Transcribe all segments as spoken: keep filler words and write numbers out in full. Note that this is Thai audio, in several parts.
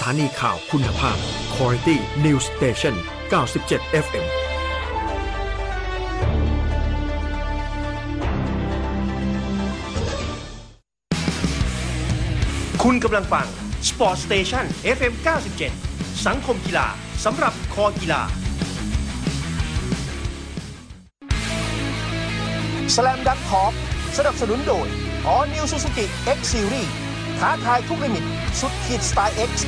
ถานีข่าวคุณภาพ Quality News Station เก้าสิบเจ็ด เอฟ เอ็มคุณกำลังฟัง Sport Station เอฟ เอ็ม เก้าสิบเจ็ด สังคมกีฬาสำหรับคอกีฬา Slam Dunk Talk สนับสนุนโดย All New Suzuki X Series ท้าทายทุกลิมิตสุดขีดสไตล์ X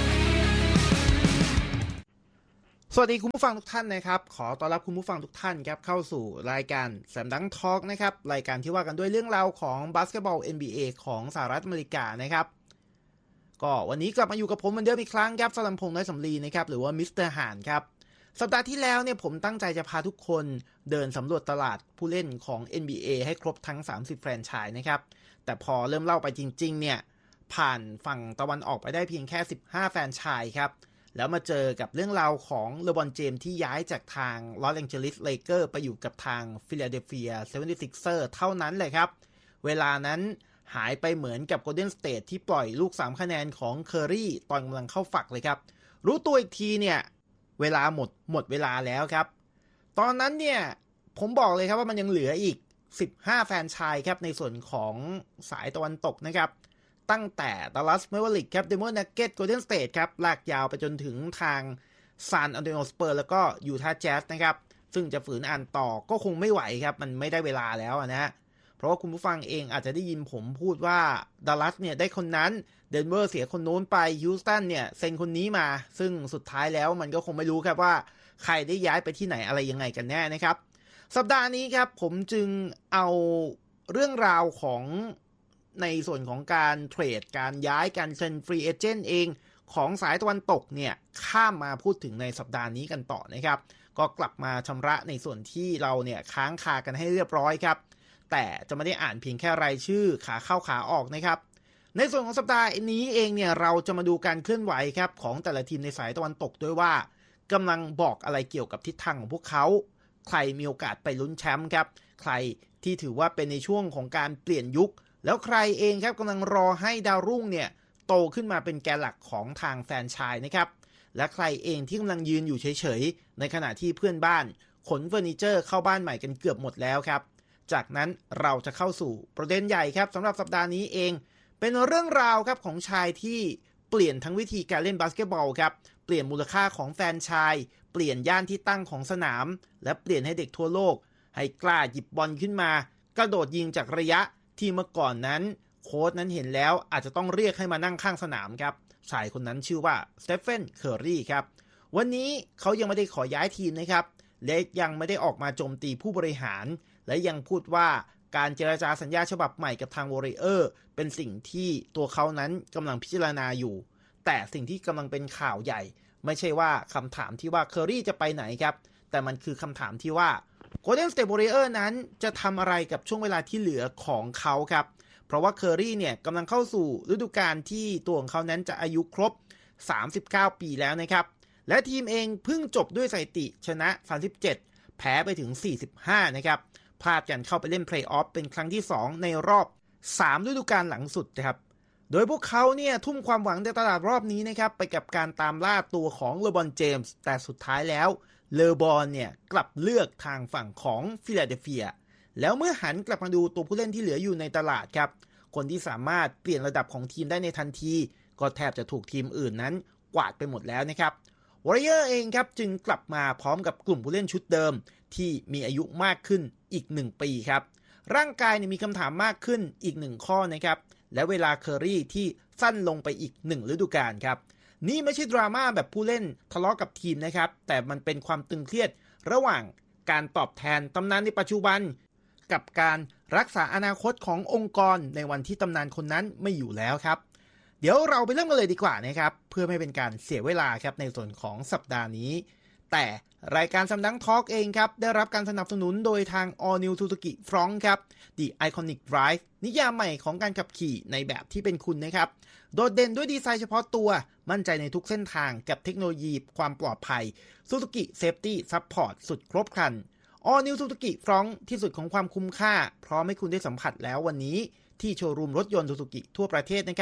สวัสดีคุณผู้ฟังทุกท่านนะครับขอต้อนรับคุณผู้ฟังทุกท่านครับเข้าสู่รายการ Slam Dunk Talk นะครับรายการที่ว่ากันด้วยเรื่องราวของบาสเกตบอล เอ็น บี เอ ของสหรัฐอเมริกานะครับก็วันนี้กลับมาอยู่กับผมเหมือนเดิมอีกครั้งครับสลัมพงษ์น้อยสำลีนะครับหรือว่ามิสเตอร์ห่านครับสัปดาห์ที่แล้วเนี่ยผมตั้งใจจะพาทุกคนเดินสำรวจตลาดผู้เล่นของ เอ็น บี เอ ให้ครบทั้งสามสิบแฟรนไชส์นะครับแต่พอเริ่มเล่าไปจริงๆเนี่ยผ่านฝั่งตะวันออกไปได้เพียงแค่สิบห้าแฟรนไชส์ครับแล้วมาเจอกับเรื่องราวของเลบรอนเจมส์ที่ย้ายจากทางลอสแองเจลิสเลเกอร์ไปอยู่กับทางฟิลาเดลเฟียเซเว่นตี้ซิกเซอร์เท่านั้นเลยครับเวลานั้นหายไปเหมือนกับโกลเด้นสเตทที่ปล่อยลูกสามคะแนนของเคอร์รี่ตอนกำลังเข้าฝักเลยครับรู้ตัวอีกทีเนี่ยเวลาหมดหมดเวลาแล้วครับตอนนั้นเนี่ยผมบอกเลยครับว่ามันยังเหลืออีกสิบห้าแฟรนไชส์ครับในส่วนของสายตะวันตกนะครับตั้งแต่ Dallas Mavericks ครับ Denver Nuggets Golden State ครับลากยาวไปจนถึงทาง San Antonio Spurs แล้วก็ Utah Jazz นะครับซึ่งจะฝืนอ่านต่อก็คงไม่ไหวครับมันไม่ได้เวลาแล้วนะฮะเพราะว่าคุณผู้ฟังเองอาจจะได้ยินผมพูดว่า Dallas เนี่ยได้คนนั้น Denver เสียคนโน้นไป Houston เนี่ยเซ็นคนนี้มาซึ่งสุดท้ายแล้วมันก็คงไม่รู้ครับว่าใครได้ย้ายไปที่ไหนอะไรยังไงกันแน่นะครับสัปดาห์นี้ครับผมจึงเอาเรื่องราวของในส่วนของการเทรดการย้ายการเซ็นฟรีเอเจนต์เองของสายตะวันตกเนี่ยข้ามมาพูดถึงในสัปดาห์นี้กันต่อนะครับก็กลับมาชำระในส่วนที่เราเนี่ยค้างคากันให้เรียบร้อยครับแต่จะไม่ได้อ่านเพียงแค่รายชื่อขาเข้าขาออกนะครับในส่วนของสัปดาห์นี้เองเนี่ยเราจะมาดูการเคลื่อนไหวครับของแต่ละทีมในสายตะวันตกด้วยว่ากำลังบอกอะไรเกี่ยวกับทิศทางของพวกเขาใครมีโอกาสไปลุ้นแชมป์ครับใครที่ถือว่าเป็นในช่วงของการเปลี่ยนยุคแล้วใครเองครับกำลังรอให้ดาวรุ่งเนี่ยโตขึ้นมาเป็นแกนหลักของทางแฟรนไชส์นะครับและใครเองที่กำลังยืนอยู่เฉยๆในขณะที่เพื่อนบ้านขนเฟอร์นิเจอร์เข้าบ้านใหม่กันเกือบหมดแล้วครับจากนั้นเราจะเข้าสู่ประเด็นใหญ่ครับสำหรับสัปดาห์นี้เองเป็นเรื่องราวครับของชายที่เปลี่ยนทั้งวิธีการเล่นบาสเกตบอลครับเปลี่ยนมูลค่าของแฟรนไชส์เปลี่ยนย่านที่ตั้งของสนามและเปลี่ยนให้เด็กทั่วโลกให้กล้าหยิบบอลขึ้นมากระโดดยิงจากระยะที่เมื่อก่อนนั้นโค้ชนั้นเห็นแล้วอาจจะต้องเรียกให้มานั่งข้างสนามครับชายคนนั้นชื่อว่าสเตฟเฟนเคอร์รีครับวันนี้เขายังไม่ได้ขอย้ายทีมนะครับและยังไม่ได้ออกมาโจมตีผู้บริหารและยังพูดว่าการเจรจาสัญญาฉบับใหม่กับทางวอริเออร์เป็นสิ่งที่ตัวเขานั้นกำลังพิจารณาอยู่แต่สิ่งที่กำลังเป็นข่าวใหญ่ไม่ใช่ว่าคำถามที่ว่าเคอร์รีจะไปไหนครับแต่มันคือคำถามที่ว่าGolden State Warriors นั้นจะทำอะไรกับช่วงเวลาที่เหลือของเขาครับเพราะว่าเคอร์รีเนี่ยกำลังเข้าสู่ฤดูกาลที่ตัวของเขานั้นจะอายุครบสามสิบเก้าปีแล้วนะครับและทีมเองเพิ่งจบด้วยสถิติชนะสามสิบเจ็ดแพ้ไปถึงสี่สิบห้านะครับพลาดกันเข้าไปเล่นเพลย์ออฟเป็นครั้งที่สองในรอบสามฤดูกาลหลังสุดนะครับโดยพวกเขาเนี่ยทุ่มความหวังในตลาดรอบนี้นะครับไปกับการตามล่าตัวของเลบรอนเจมส์แต่สุดท้ายแล้วเลบรอนเนี่ยกลับเลือกทางฝั่งของฟิลาเดลเฟียแล้วเมื่อหันกลับมาดูตัวผู้เล่นที่เหลืออยู่ในตลาดครับคนที่สามารถเปลี่ยนระดับของทีมได้ในทันทีก็แทบจะถูกทีมอื่นนั้นกวาดไปหมดแล้วนะครับวอริเออร์เองครับจึงกลับมาพร้อมกับกลุ่มผู้เล่นชุดเดิมที่มีอายุมากขึ้นอีกหนึ่งปีครับร่างกายเนี่ยมีคำถามมากขึ้นอีกหนึ่งข้อนะครับและเวลาเคอร์รีที่สั้นลงไปอีกหนึ่งฤดูกาลครับนี่ไม่ใช่ดราม่าแบบผู้เล่นทะเลาะกับทีมนะครับแต่มันเป็นความตึงเครียดระหว่างการตอบแทนตำนานในปัจจุบันกับการรักษาอนาคตขององค์กรในวันที่ตำนานคนนั้นไม่อยู่แล้วครับเดี๋ยวเราไปเริ่มกันเลยดีกว่านะครับเพื่อไม่เป็นการเสียเวลาครับในส่วนของสัปดาห์นี้แต่รายการSlam Dunk Talkเองครับได้รับการสนับสนุนโดยทาง All New Suzuki Fronx ครับ The Iconic Drive นิยามใหม่ของการขับขี่ในแบบที่เป็นคุณนะครับโดดเด่นด้วยดีไซน์เฉพาะตัวมั่นใจในทุกเส้นทางกับเทคโนโลยีความปลอดภัย Suzuki Safety Support สุดครบครัน All New Suzuki Fronx ที่สุดของความคุ้มค่าพร้อมให้คุณได้สัมผัสแล้ววันนี้ที่โชว์รูมรถยนต์ Suzuki ทั่วประเทศนะครับ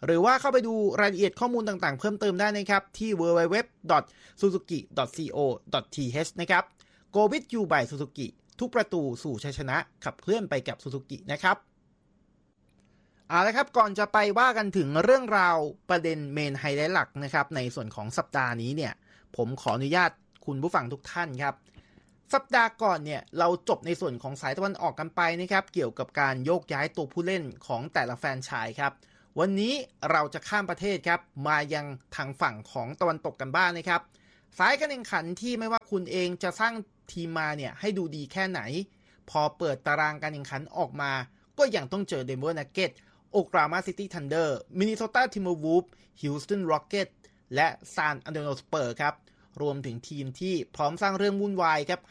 หรือว่าเข้าไปดูรายละเอียดข้อมูลต่างๆเพิ่มเติมได้นะครับที่ ดับเบิลยู ดับเบิลยู ดับเบิลยู ดอท ซูซูกิ ดอท ซี โอ ดอท ที เอช นะครับ Go with you by Suzuki ทุกประตูสู่ชัยชนะขับเคลื่อนไปกับ Suzuki นะครับเอาละครับก่อนจะไปว่ากันถึงเรื่องราวประเด็นเมนไฮไลท์หลักนะครับในส่วนของสัปดาห์นี้เนี่ยผมขออนุญาตคุณผู้ฟังทุกท่านครับสัปดาห์ก่อนเนี่ยเราจบในส่วนของสายตะวันออกกันไปนะครับเกี่ยวกับการโยกย้ายตัวผู้เล่นของแต่ละแฟรนไชส์ครับวันนี้เราจะข้ามประเทศครับมายังทางฝั่งของตะวันตกกันบ้าง น, นะครับสายการแข่งขันที่ไม่ว่าคุณเองจะสร้างทีมมาเนี่ยให้ดูดีแค่ไหนพอเปิดตารางการแข่งขันออกมาก็ยังต้องเจอ Denver Nuggets Oklahoma City Thunder Minnesota Timberwolves Houston Rockets และ San Antonio Spurs ครับรวมถึงทีมที่พร้อมสร้างเรื่องวุ่นวายครับ